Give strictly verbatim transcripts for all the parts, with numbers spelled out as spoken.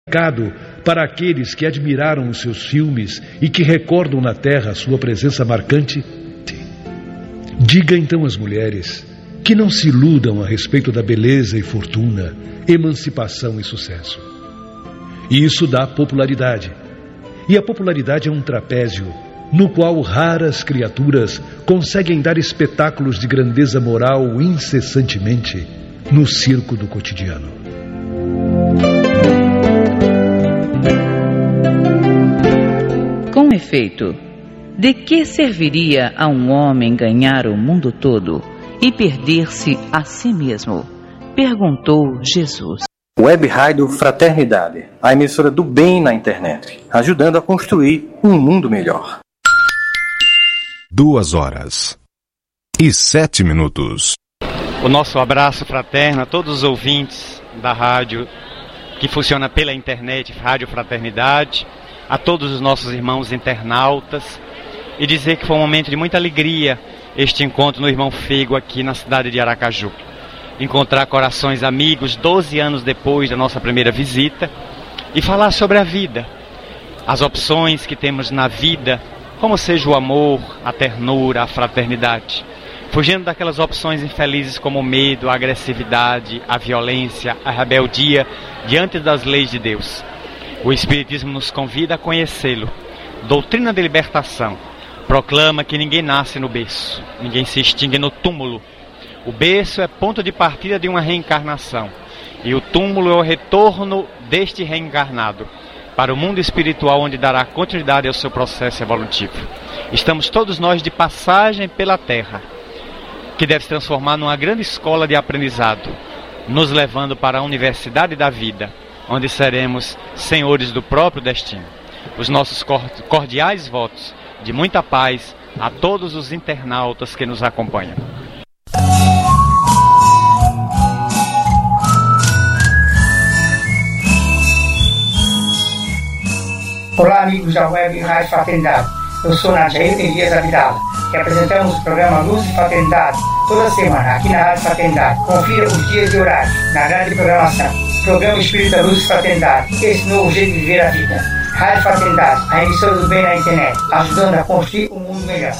para aqueles que admiraram os seus filmes e que recordam na terra a sua presença marcante? Diga então às mulheres que não se iludam a respeito da beleza e fortuna, emancipação e sucesso. E isso dá popularidade. E a popularidade é um trapézio no qual raras criaturas conseguem dar espetáculos de grandeza moral incessantemente no circo do cotidiano. Com efeito, de que serviria a um homem ganhar o mundo todo e perder-se a si mesmo? Perguntou Jesus. Web Rádio Fraternidade, a emissora do bem na internet, ajudando a construir um mundo melhor. Duas horas e sete minutos. O nosso abraço fraterno a todos os ouvintes da rádio que funciona pela internet, Rádio Fraternidade, a todos os nossos irmãos internautas, e dizer que foi um momento de muita alegria este encontro no Irmão Fego aqui na cidade de Aracaju. Encontrar corações amigos doze anos depois da nossa primeira visita e falar sobre a vida, as opções que temos na vida, como seja o amor, a ternura, a fraternidade, fugindo daquelas opções infelizes como o medo, a agressividade, a violência, a rebeldia diante das leis de Deus. O Espiritismo nos convida a conhecê-lo. Doutrina de libertação proclama que ninguém nasce no berço, ninguém se extingue no túmulo. O berço é ponto de partida de uma reencarnação, e o túmulo é o retorno deste reencarnado para o mundo espiritual, onde dará continuidade ao seu processo evolutivo. Estamos todos nós de passagem pela Terra, que deve se transformar numa grande escola de aprendizado, nos levando para a universidade da vida, onde seremos senhores do próprio destino. Os nossos cordiais votos de muita paz a todos os internautas que nos acompanham. Olá, amigos da Web Rádio Fraternidade. Eu sou Nadjair Elias Abidala, que apresentamos o programa Luz e Fraternidade toda semana aqui na Rádio Fraternidade. Confira os dias e horários na grade de programação. Programa Espírita Luz e Fraternidade, esse novo jeito de viver a vida. Rádio Fraternidade, a emissora do bem na internet, ajudando a construir um mundo melhor.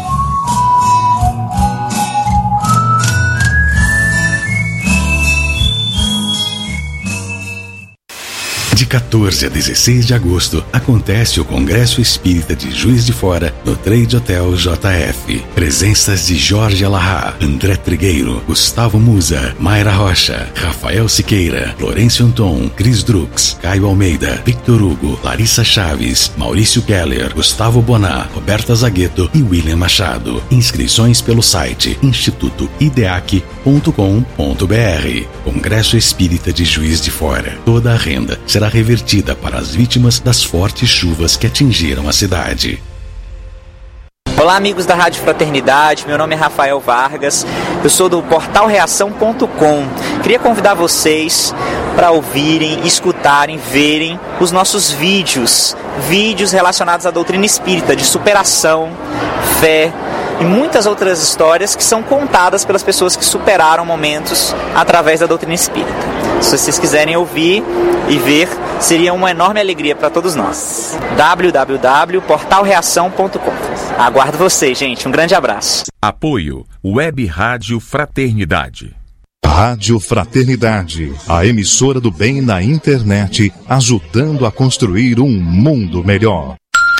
De quatorze a dezesseis de agosto, acontece o Congresso Espírita de Juiz de Fora, no Trade Hotel J F. Presenças de Jorge Alahá, André Trigueiro, Gustavo Musa, Mayra Rocha, Rafael Siqueira, Florencio Anton, Cris Drux, Caio Almeida, Victor Hugo, Larissa Chaves, Maurício Keller, Gustavo Boná, Roberta Zagueto e William Machado. Inscrições pelo site instituto ideac ponto com ponto br. Congresso Espírita de Juiz de Fora. Toda a renda será revertida para as vítimas das fortes chuvas que atingiram a cidade. Olá, amigos da Rádio Fraternidade, meu nome é Rafael Vargas, eu sou do portal reação ponto com. Queria convidar vocês para ouvirem, escutarem, verem os nossos vídeos, vídeos relacionados à doutrina espírita, de superação, fé e muitas outras histórias que são contadas pelas pessoas que superaram momentos através da doutrina espírita. Se vocês quiserem ouvir e ver, seria uma enorme alegria para todos nós. w w w ponto portal reação ponto com. Aguardo vocês, gente. Um grande abraço. Apoio Web Rádio Fraternidade. Rádio Fraternidade, a emissora do bem na internet, ajudando a construir um mundo melhor.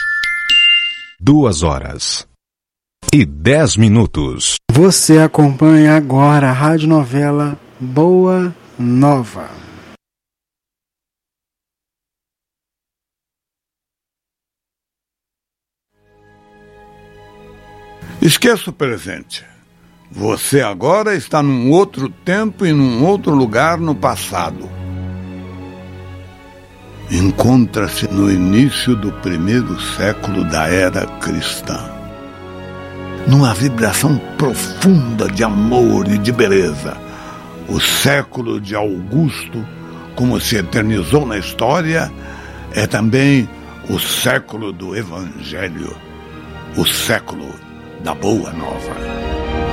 Duas horas e dez minutos. Você acompanha agora a radionovela Boa Nova. Esqueça o presente. Você agora está num outro tempo e num outro lugar no passado. Encontra-se no início do primeiro século da era cristã, numa vibração profunda de amor e de beleza. O século de Augusto, como se eternizou na história, é também o século do Evangelho, o século da Boa Nova.